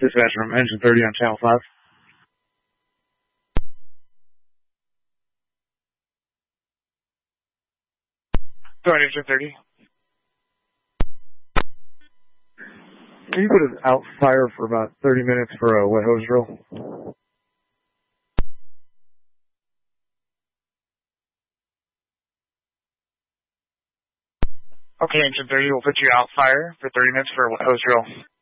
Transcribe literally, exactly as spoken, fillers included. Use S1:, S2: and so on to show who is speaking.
S1: Dispatch from Engine thirty on Channel five.
S2: Go ahead, Engine thirty.
S1: You put it out fire for about thirty minutes for a wet hose drill.
S2: Okay, Engine thirty, we'll put you out fire for thirty minutes for a wet hose drill.